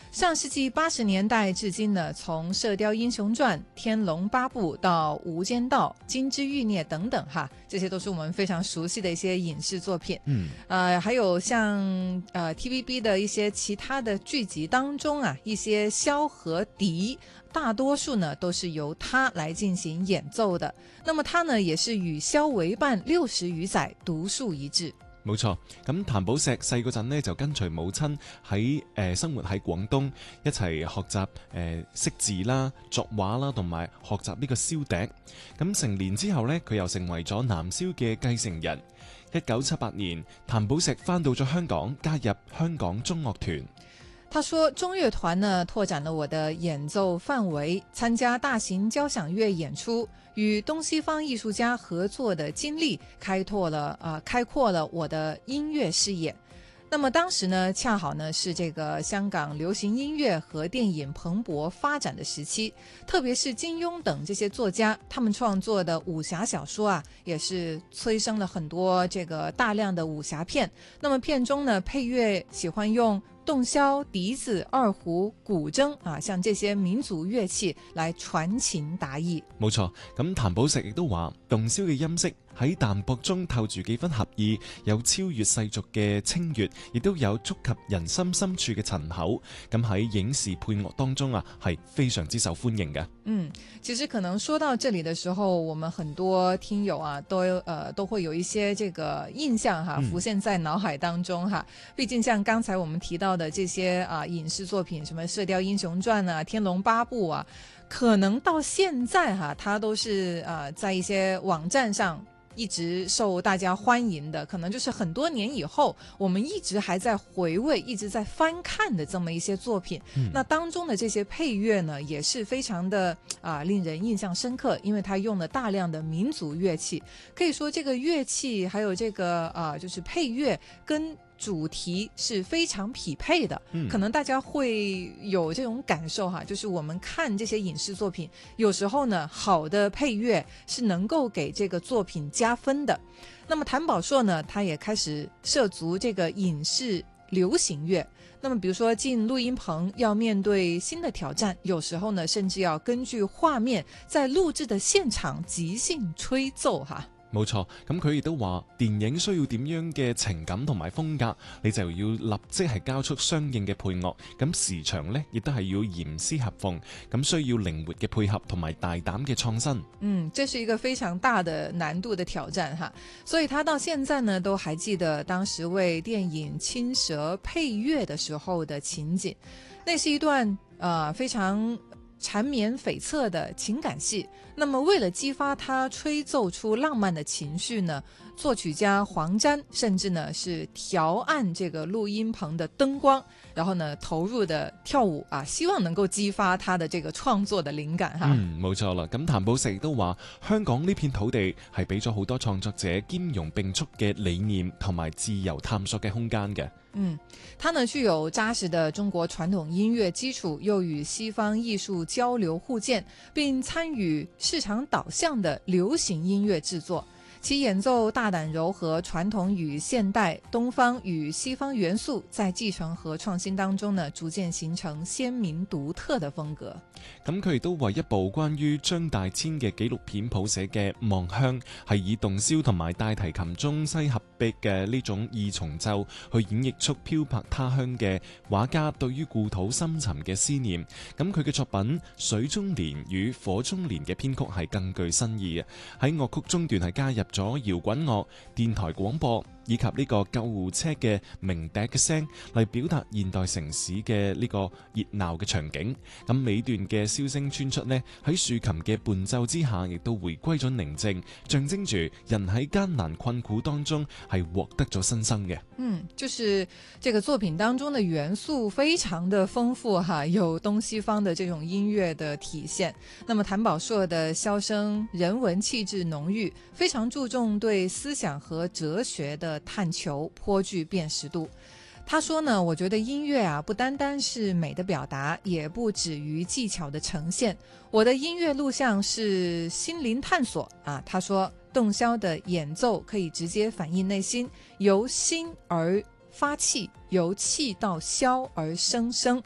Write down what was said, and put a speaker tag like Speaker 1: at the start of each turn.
Speaker 1: 上世纪80年代至今呢，从《射雕英雄传》《天龙八部》到《无间道》《金枝欲孽》等等哈，这些都是我们非常熟悉的一些影视作品。还有像TVB 的一些其他的剧集当中啊，一些箫和笛，大多数呢都是由他来進行演奏的。那麼他呢也是與簫為伴60餘載，獨樹一幟。
Speaker 2: 冇錯，咁譚寶碩細嗰陣呢就跟隨母親生活喺廣東，一齊學習識字啦、作畫啦，同埋學習呢個簫笛。咁成年之後呢，佢又成為咗南簫嘅繼承人。1978年，譚寶碩返到咗香港，加入香港中樂團。
Speaker 1: 他說中樂團呢拓展了我的演奏範圍，參加大型交響樂演出，與東西方藝術家合作的經歷開闊了我的音樂視野。那麼當時呢恰好呢是這個香港流行音樂和電影蓬勃發展的時期，特別是金庸等這些作家，他們創作的武俠小說啊，也是催生了很多這個大量的武俠片。那麼片中呢配樂喜歡用洞簫、笛子、二胡、古箏啊，像這些民族樂器來傳情達意。
Speaker 2: 冇錯，咁譚寶碩亦都話，洞簫嘅音色喺淡薄中透住幾分合意，有超越世俗嘅清越，亦都有觸及人心深處嘅陳厚。咁喺影視配樂當中啊，係非常之受歡迎嘅。
Speaker 1: 其實可能說到這裡的時候，我們很多聽友啊，都會有一些這個印象哈，浮現在腦海當中哈。畢竟像剛才我們提到的這些影視作品，什麼《射雕英雄傳》啊，《天龍八部》啊，可能到現在哈，它都是在一些網站上一直受大家歡迎的，可能就是很多年以後我們一直還在回味，一直在翻看的這麼一些作品。那當中的這些配樂呢，也是非常的令人印象深刻，因為它用了大量的民族樂器，可以說這個樂器還有這個就是配樂跟主題是非常匹配的。可能大家會有這種感受哈，就是我們看這些影視作品，有時候呢好的配樂是能夠給這個作品加分的。那麼譚寶碩呢，他也開始涉足這個影視流行樂。那麼比如說進錄音棚要面對新的挑戰，有時候呢甚至要根據畫面在錄製的現場即興吹奏哈。
Speaker 2: 冇錯，咁佢亦都話電影需要點樣嘅情感同埋風格，你就要立即係交出相應嘅配樂。咁時長呢，亦都係要嚴絲合縫，咁需要靈活嘅配合同埋大膽嘅創新。
Speaker 1: 這是一個非常大的難度的挑戰哈。所以他到現在呢都還記得當時為電影《青蛇》配樂的時候的情景，那是一段非常纏綿悱惻的情感戲。那麼為了激發他吹奏出浪漫的情緒呢，作曲家黃沾甚至呢是調暗這個錄音棚的燈光，然後呢投入的跳舞希望能夠激發他的這個創作的靈感哈。
Speaker 2: 冇錯啦。咁譚寶碩亦都話，香港呢片土地係俾咗好多創作者兼容並蓄嘅理念同埋自由探索嘅空間嘅。
Speaker 1: 他呢具有紮實的中國傳統音樂基礎，又與西方藝術交流互鑑，並參與市場導向的流行音樂製作。其演奏大膽糅合傳統與現代、東方與西方元素，在繼承和創新當中呢，逐漸形成鮮明獨特的風格。
Speaker 2: 咁佢亦都為一部關於張大千嘅紀錄片譜寫嘅《望鄉》，係以洞簫同埋大提琴中西合璧嘅呢種二重奏去演繹出漂泊他鄉嘅畫家對於故土深沉嘅思念。咁佢嘅作品《水中蓮》與《火中蓮》嘅編曲係更具新意嘅，喺樂曲中段係加入咗搖滾樂、電台廣播以及呢個救護車嘅鳴笛嘅聲嚟表達現代城市嘅呢個熱鬧嘅場景。咁尾段嘅簫聲穿出呢，喺豎琴嘅伴奏之下，亦都回歸咗寧靜，象徵住人喺艱難困苦當中係獲得咗新生嘅。
Speaker 1: 就是這個作品當中的元素非常的豐富哈，有東西方的這種音樂的體現。那麼譚寶碩的簫聲人文氣質濃郁，非常注重對思想和哲學的探求，頗具辨識度。他說呢，我覺得音樂不單單是美的表達，也不止於技巧的呈現。我的音樂路向是心靈探索他說洞簫的演奏可以直接反映內心，由心而發氣，由氣到簫而生聲。